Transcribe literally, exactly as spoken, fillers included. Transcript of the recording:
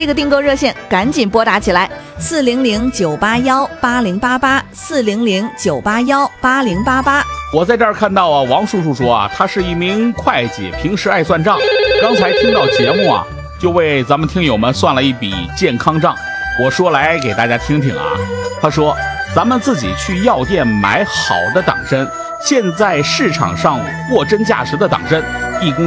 这个订购热线赶紧拨打起来，四零零九八幺八零八八，四零零九八幺八零八八。 我在这儿看到啊，王叔叔说啊，他是一名会计，平时爱算账。刚才听到节目啊，就为咱们听友们算了一笔健康账。我说来给大家听听啊，他说咱们自己去药店买好的党参，现在市场上货真价实的党参，一公